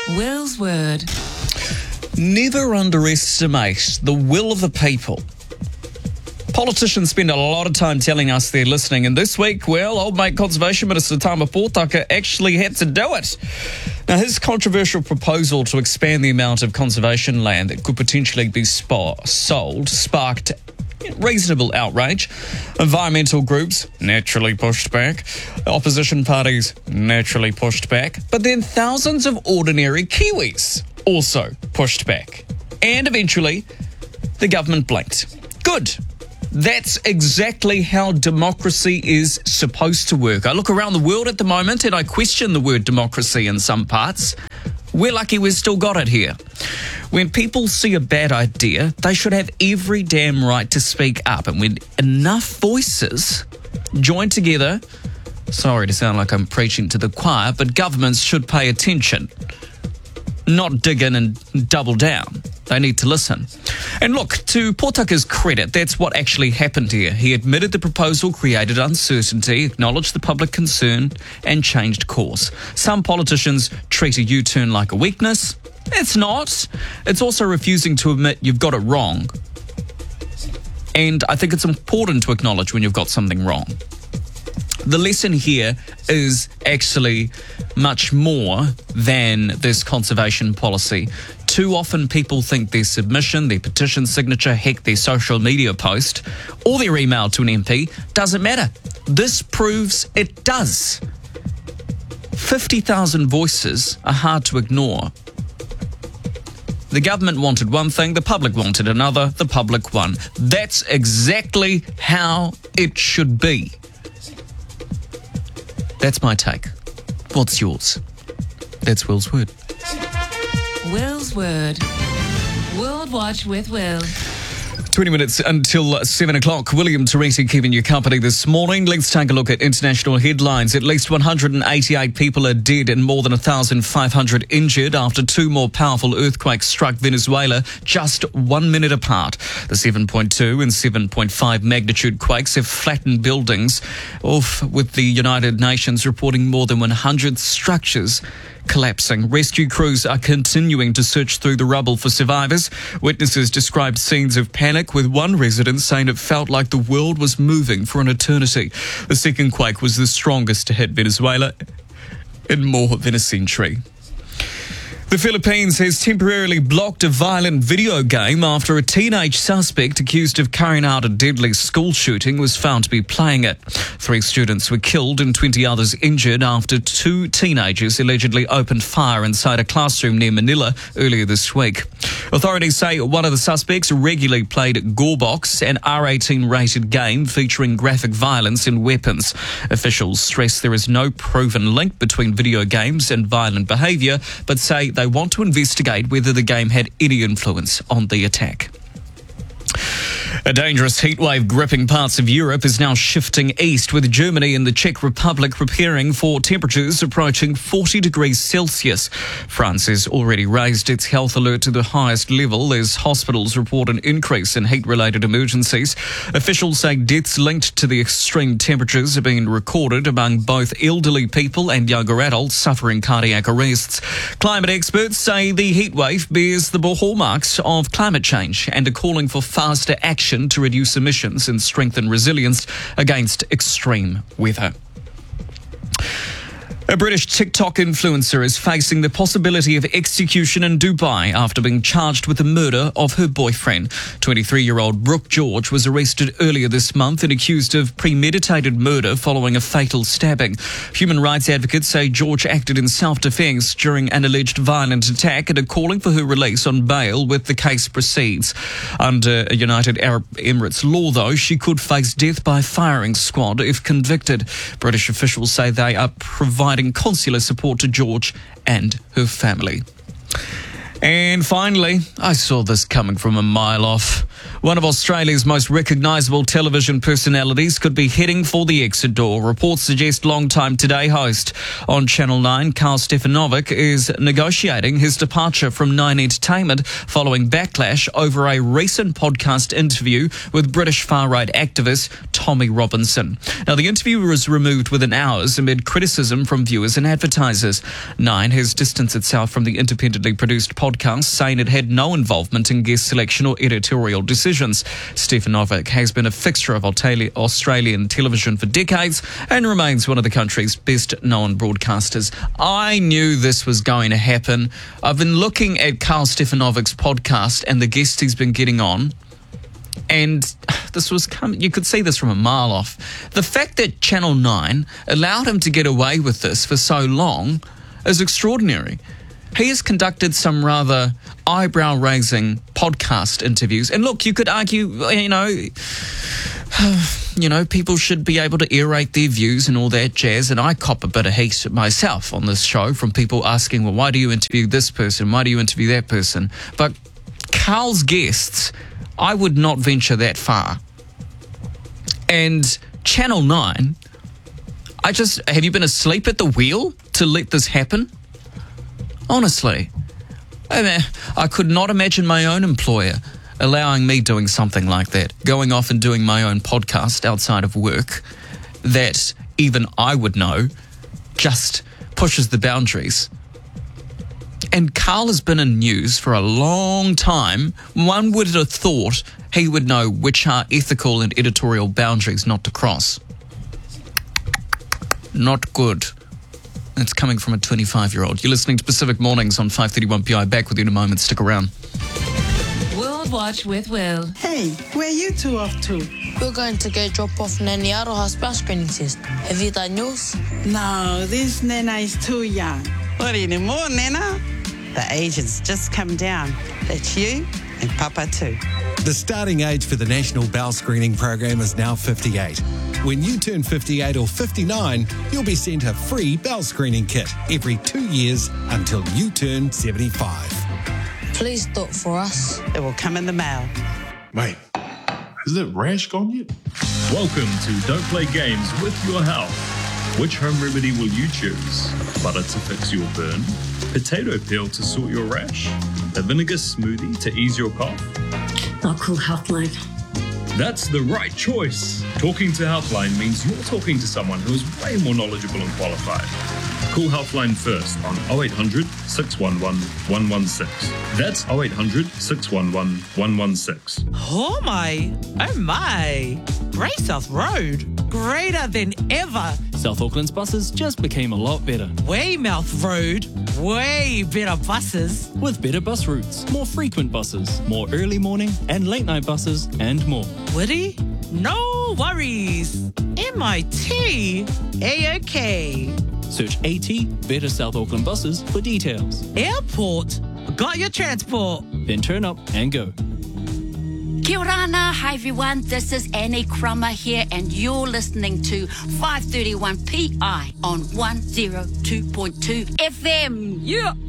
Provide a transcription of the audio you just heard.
Will's Word. Never underestimate the will of the people. Politicians spend a lot of time telling us they're listening, and this week, well, old mate Conservation Minister Tama Potaka actually had to do it. Now, his controversial proposal to expand the amount of conservation land that could potentially be sold sparked reasonable outrage. Environmental groups naturally pushed back. Opposition parties naturally pushed back. But then thousands of ordinary Kiwis also pushed back. And eventually, the government blinked. Good. That's exactly how democracy is supposed to work. I look around the world at the moment and I question the word democracy in some parts. We're lucky we've still got it here. When people see a bad idea, they should have every damn right to speak up. And when enough voices join together, sorry to sound like I'm preaching to the choir, but governments should pay attention, not dig in and double down. They need to listen. And look, to Potaka's credit, that's what actually happened here. He admitted the proposal created uncertainty, acknowledged the public concern, and changed course. Some politicians treat a U-turn like a weakness. It's not. It's also refusing to admit you've got it wrong. And I think it's important to acknowledge when you've got something wrong. The lesson here is actually much more than this conservation policy. Too often people think their submission, their petition signature, heck, their social media post, or their email to an MP doesn't matter. This proves it does. 50,000 voices are hard to ignore. The government wanted one thing, the public wanted another, the public won. That's exactly how it should be. That's my take. What's yours? That's Will's Word. Will's Word. World Watch with Will. 20 minutes until 7 o'clock. William Teresi keeping you company this morning. Let's take a look at international headlines. At least 188 people are dead and more than 1,500 injured after two more powerful earthquakes struck Venezuela just 1 minute apart. The 7.2 and 7.5 magnitude quakes have flattened buildings, with the United Nations reporting more than 100 structures collapsing. Rescue crews are continuing to search through the rubble for survivors. Witnesses described scenes of panic, with one resident saying it felt like the world was moving for an eternity. The second quake was the strongest to hit Venezuela in more than a century. The Philippines has temporarily blocked a violent video game after a teenage suspect accused of carrying out a deadly school shooting was found to be playing it. 3 students were killed and 20 others injured after 2 teenagers allegedly opened fire inside a classroom near Manila earlier this week. Authorities say one of the suspects regularly played Gorebox, an R18 rated game featuring graphic violence and weapons. Officials stress there is no proven link between video games and violent behaviour, but say they want to investigate whether the game had any influence on the attack. A dangerous heatwave gripping parts of Europe is now shifting east, with Germany and the Czech Republic preparing for temperatures approaching 40 degrees Celsius. France has already raised its health alert to the highest level as hospitals report an increase in heat-related emergencies. Officials say deaths linked to the extreme temperatures are being recorded among both elderly people and younger adults suffering cardiac arrests. Climate experts say the heatwave bears the hallmarks of climate change and are calling for faster action to reduce emissions and strengthen resilience against extreme weather. A British TikTok influencer is facing the possibility of execution in Dubai after being charged with the murder of her boyfriend. 23-year-old Brooke George was arrested earlier this month and accused of premeditated murder following a fatal stabbing. Human rights advocates say George acted in self-defense during an alleged violent attack and are calling for her release on bail with the case proceeds. Under a United Arab Emirates law, though, she could face death by firing squad if convicted. British officials say they are providing consular support to George and her family. And finally, I saw this coming from a mile off. One of Australia's most recognisable television personalities could be heading for the exit door. Reports suggest long-time Today host on Channel 9, Carl Stefanovic, is negotiating his departure from Nine Entertainment following backlash over a recent podcast interview with British far-right activist Tommy Robinson. Now, the interview was removed within hours amid criticism from viewers and advertisers. Nine has distanced itself from the independently produced podcast, saying it had no involvement in guest selection or editorial decisions. Stefanovic has been a fixture of Australian television for decades and remains one of the country's best-known broadcasters. I knew this was going to happen. I've been looking at Carl Stefanovic's podcast and the guests he's been getting on, and this was you could see this from a mile off. The fact that Channel 9 allowed him to get away with this for so long is extraordinary. He has conducted some rather eyebrow-raising podcast interviews. And look, you could argue, people should be able to aerate their views and all that jazz. And I cop a bit of heat myself on this show from people asking, well, why do you interview this person? Why do you interview that person? But Carl's guests, I would not venture that far. And Channel 9, have you been asleep at the wheel to let this happen? Honestly, I could not imagine my own employer allowing me doing something like that, going off and doing my own podcast outside of work that even I would know just pushes the boundaries. And Carl has been in news for a long time. One would have thought he would know which are ethical and editorial boundaries not to cross. Not good. It's coming from a 25-year-old. You're listening to Pacific Mornings on 531 PI. Back with you in a moment. Stick around. World Watch with Will. Hey, where you two off to? We're going to go drop off Nanny Aroha's spouse screening test. Have you done yours? No, this Nana is too young. What anymore, Nana? The age has just come down. That's you and Papa too. The starting age for the National Bowel Screening Program is now 58. When you turn 58 or 59, you'll be sent a free bowel screening kit every 2 years until you turn 75. Please do it for us. It will come in the mail. Mate, has that rash gone yet? Welcome to Don't Play Games with Your Health. Which home remedy will you choose? Butter to fix your burn? Potato peel to sort your rash? A vinegar smoothie to ease your cough? I'll call Healthline. That's the right choice. Talking to Healthline means you're talking to someone who is way more knowledgeable and qualified. Call Healthline first on 0800 611 116. That's 0800 611 116. Oh my. Grey South Road. Greater than ever. South Auckland's buses just became a lot better. Weymouth Road. Way better buses. With better bus routes, more frequent buses, more early morning and late night buses, and more. Woody? No worries. MIT? A-OK. Search AT Better South Auckland Buses for details. Airport? Got your transport. Then turn up and go. Kia orana, hi everyone, this is Annie Crummer here and you're listening to 531 PI on 102.2 FM. Yeah.